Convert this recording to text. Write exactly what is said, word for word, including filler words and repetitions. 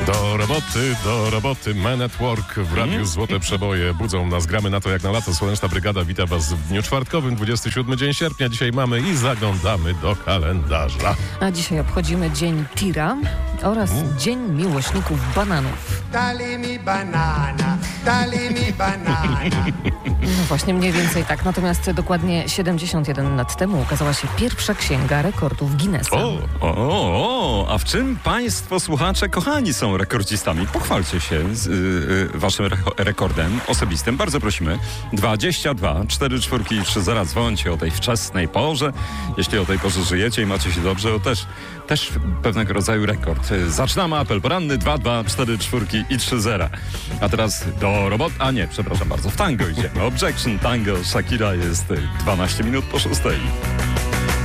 Do roboty, do roboty. Man at Work w Radiu Mm. Złote Przeboje budzą nas. Gramy na to jak na lato. Słoneczna Brygada wita was w dniu czwartkowym, dwudziestego siódmego dzień sierpnia. Dzisiaj mamy i zaglądamy do kalendarza. A dzisiaj obchodzimy Dzień Tira oraz Mm. Dzień Miłośników Bananów. Dali mi banana, dali mi banana. No właśnie, mniej więcej tak. Natomiast dokładnie siedemdziesiąt jeden lat temu ukazała się pierwsza księga rekordów Guinnessa. O, O, o, a w czym państwo słuchacze kochani są rekordzistami? Pochwalcie się z y, y, waszym re- rekordem osobistym. Bardzo prosimy. dwadzieścia dwa cztery czwórki i trzy zera. Dzwońcie o tej wczesnej porze. Jeśli o tej porze żyjecie i macie się dobrze, to też, też pewnego rodzaju rekord. Y, Zaczynamy apel poranny. dwa dwa cztery czwórki i trzy zera. A teraz do roboty. A nie, przepraszam bardzo. W tango idziemy. Objection Tango. Shakira jest y, dwanaście minut po szóstej.